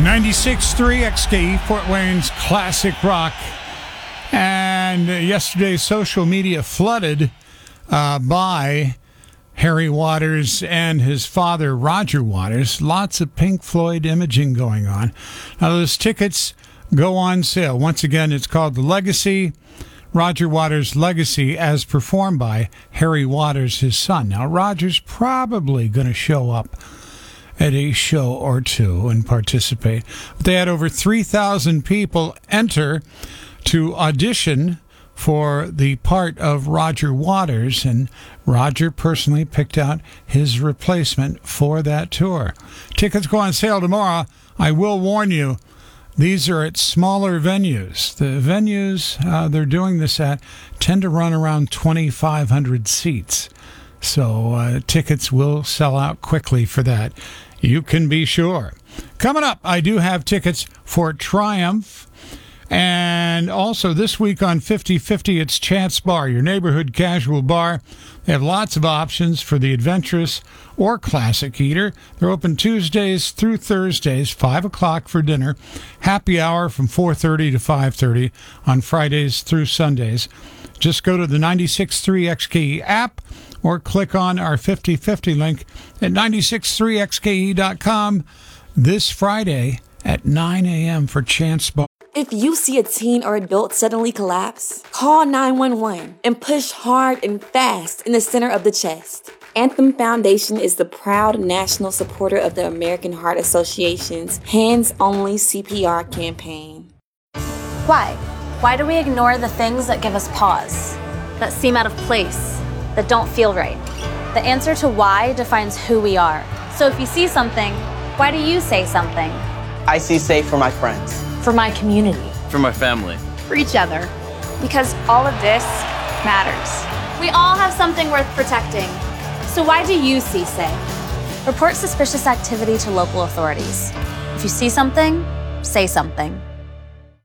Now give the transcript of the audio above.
96.3 XKE, Fort Wayne's classic rock. And yesterday's social media flooded by Harry Waters and his father, Roger Waters. Lots of Pink Floyd imaging going on. Now, those tickets go on sale. Once again, it's called The Legacy, Roger Waters' Legacy, as performed by Harry Waters, his son. Now, Roger's probably going to show up at a show or two and participate. They had over 3,000 people enter to audition for the part of Roger Waters, and Roger personally picked out his replacement for that tour. Tickets go on sale tomorrow. I will warn you, these are at smaller venues. The venues they're doing this at tend to run around 2,500 seats. So tickets will sell out quickly for that. You can be sure. Coming up, I do have tickets for Triumph. And also this week on 50/50, it's Chance Bar, your neighborhood casual bar. They have lots of options for the adventurous or classic eater. They're open Tuesdays through Thursdays, 5 o'clock for dinner. Happy hour from 4:30 to 5:30 on Fridays through Sundays. Just go to the 96.3 XKE app or click on our 50/50 link at 963xke.com this Friday at 9 a.m. for Chance Bar. If you see a teen or adult suddenly collapse, call 911 and push hard and fast in the center of the chest. Anthem Foundation is the proud national supporter of the American Heart Association's Hands Only CPR campaign. Why? Why do we ignore the things that give us pause, that seem out of place, that don't feel right? The answer to why defines who we are. So if you see something, why do you say something? I see safe for my friends. For my community. For my family. For each other. Because all of this matters. We all have something worth protecting. So why do you see safe? Report suspicious activity to local authorities. If you see something, say something.